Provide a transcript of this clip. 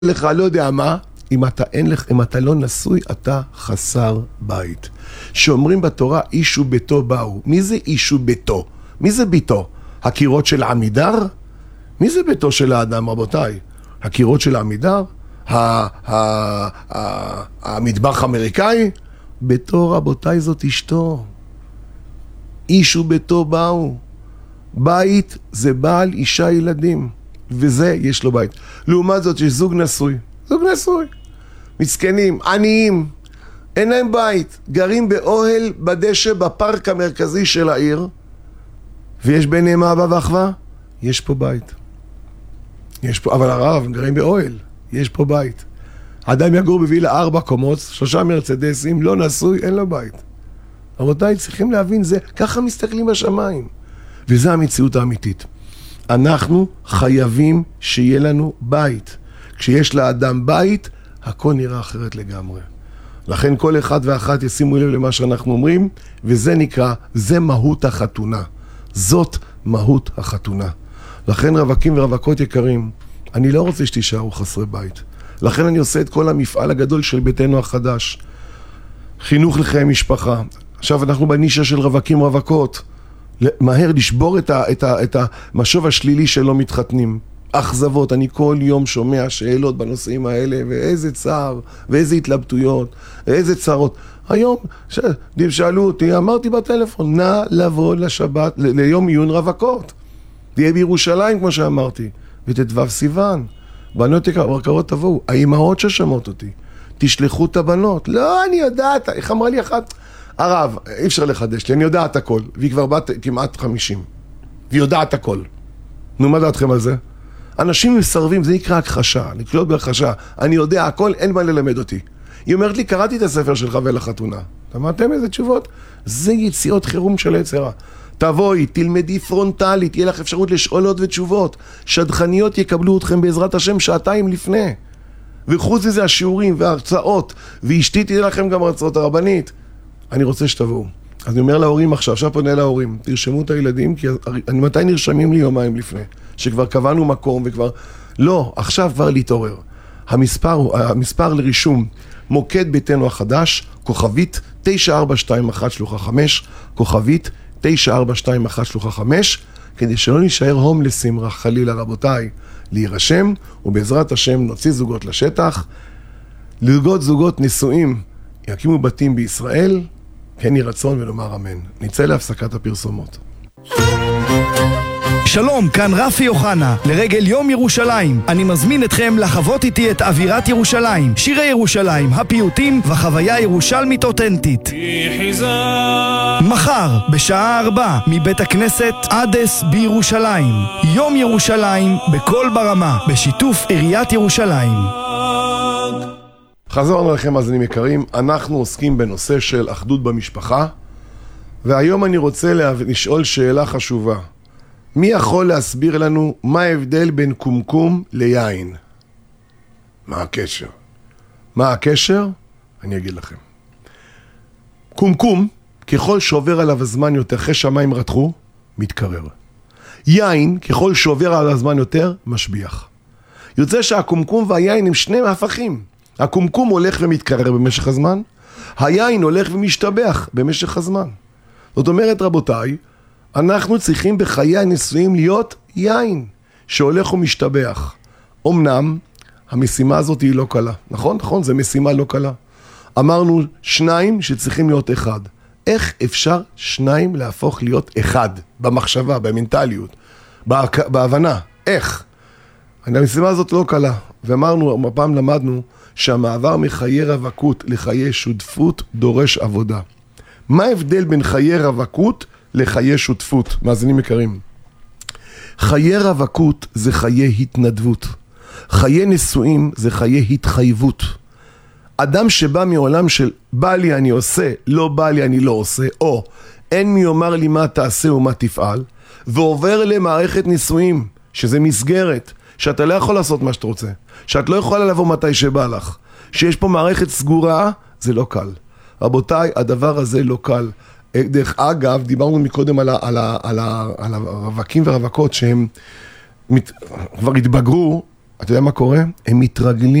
לך, לא יודע מה, אם אתה לא נשוי, אתה חסר בית. שאומרים בתורה, איש וביתו באו. מי זה איש וביתו? מי זה ביתו? הקירות של עמידר? מי זה ביתו של האדם, רבותיי? הקירות של עמידר? המטבח האמריקאי? ביתו, רבותיי, זאת אשתו. איש וביתו באו. בית זה בעל, אישה, ילדים. וזה יש לו בית. לעומת זאת יש זוג נשוי. זוג נשוי. מסכנים, עניים. אין להם בית. גרים באוהל בדשא בפארק המרכזי של העיר. ויש ביניהם אהבה ואחווה. יש פה בית. יש פה, אבל הרב, הם גרים באוהל. יש פה בית. אדם יגור בווילה 4 קומות, 3 מרצדסים, לא נשוי, אין לו בית. רבותיי, צריכים להבין זה. ככה מסתכלים בשמיים. וזה המציאות האמיתית. אנחנו חייבים שיהיה לנו בית. כשיש לאדם בית, הכל נראה אחרת לגמרי. לכן כל אחד ואחת ישימו לב למה שאנחנו אומרים, וזה נקרא, זה מהות החתונה. זאת מהות החתונה. לכן רווקים ורווקות יקרים, אני לא רוצה שתישארו חסרי בית. לכן אני עושה את כל המפעל הגדול של ביתנו החדש. חינוך לחיי משפחה. עכשיו אנחנו בנישה של רווקים רווקות. מהר לשבור את המשוב השלילי שלא מתחתנים. אכזבות, אני כל יום שומע שאלות בנושאים האלה, ואיזה צער, ואיזה התלבטויות, ואיזה צרות. היום, שאלו אותי, אמרתי בטלפון, נא לבוא לשבת, ליום עיון רווקות. תהיה בירושלים, כמו שאמרתי, ותתוו סיוון. בנות יקרות תבואו, האימהות ששמות אותי, תשלחו את הבנות. לא, אני יודעת, איך אמרה לי אחת? הרב, אי אפשר לחדש לי, אני יודעת הכל, והיא כבר בת כמעט 50, והיא יודעת הכל. נו, מה דעתכם על זה? אנשים מסרבים, זה נקרא הכחשה, לקלוט בהכחשה, אני יודע הכל, אין מה ללמד אותי. היא אומרת לי, קראתי את הספר שלך ולחתונה. אמרתם איזה תשובות? זה יציאות חירום של היצרה. תבואי, תלמדי פרונטלית, תהיה לך אפשרות לשאול עוד ותשובות. שדכניות יקבלו אתכם בעזרת השם 2 שעות לפני. וחוץ מזה השיעורים וההרצאות, ואשתי תהיה לכם גם הרצאות הרבנית. אני רוצה שתבואו. אז אני אומר להורים עכשיו פונה להורים, תרשמו את הילדים, כי מתי נרשמים לי יומיים לפני? שכבר קבענו מקום וכבר... לא, עכשיו כבר להתעורר. המספר לרישום, מוקד ביתנו החדש, כוכבית 9421 שלוחה 5, כוכבית 9421 שלוחה 5, כדי שלא נשאר הומלסים חלילה רבותיי, להירשם, ובעזרת השם נוציא זוגות לשטח, זוגות נשואים, יקימו בתים בישראל, כן יהי רצון ולומר אמן. נצא להפסקת הפרסומות. שלום, כאן רפי יוחנה. לרגל יום ירושלים, אני מזמין אתכם לחוות איתי את אווירת ירושלים, שירי ירושלים, הפיוטים וחוויה ירושלמית אותנטית. מחר, בשעה 4, מבית הכנסת עדס בירושלים. יום ירושלים בכל ברמה, בשיתוף עיריית ירושלים. חזרנו לכם מאזינים יקרים, אנחנו עוסקים בנושא של אחדות במשפחה, והיום אני רוצה לשאול שאלה חשובה. מי יכול להסביר לנו מה ההבדל בין קומקום ליין? מה הקשר? מה הקשר? אני אגיד לכם. קומקום, ככל שעובר עליו הזמן יותר, אחרי שמיים רתחו, מתקרר. יין, ככל שעובר עליו הזמן יותר, משביח. יוצא שהקומקום והיין הם שני הפכים. הקומקום הולך ומתקרר במשך הזמן, היין הולך ומשתבח במשך הזמן. זאת אומרת רבותיי, אנחנו צריכים בחיי הנישואים להיות יין שהולך ומשתבח. אמנם המשימה הזאת היא לא קלה, נכון? זה משימה לא קלה. אמרנו 2 שצריכים להיות 1. איך אפשר 2 להפוך להיות 1? במחשבה, במנטליות, בהבנה, איך? המשימה הזאת לא קלה, ואמרנו, הפעם למדנו שהמעבר מחיי רווקות לחיי שותפות דורש עבודה. מה ההבדל בין חיי רווקות לחיי שותפות? מאזינים יקרים, חיי רווקות זה חיי התנדבות, חיי נישואים זה חיי התחייבות. אדם שבא מעולם של בא לי אני עושה, לא בא לי אני לא עושה, או אין מי אומר לי מה תעשה ומה תפעל, ועובר למערכת נישואים שזה מסגרת שאתה לא יכול לעשות מה שאתה רוצה, שאת לא יכולה לבוא מתי שבא לך, שיש פה מערכת סגורה, זה לא קל. רבותיי, הדבר הזה לא קל. דרך אגב, דיברנו מקודם על הרווקים ורווקות שהם כבר התבגרו, אתה יודע מה קורה? הם מתרגלים.